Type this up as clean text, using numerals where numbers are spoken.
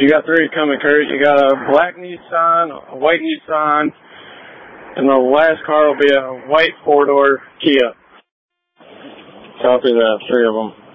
You got three coming, Kurt. You got a black Nissan, a white Nissan, and the last car will be a white four-door Kia. Copy that, three of them.